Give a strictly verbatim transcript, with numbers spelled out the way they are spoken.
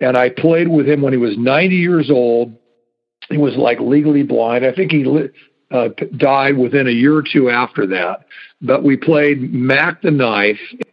and I played with him when he was ninety years old. He was like legally blind. I think he li- uh, died within a year or two after that. But we played Mac the Knife.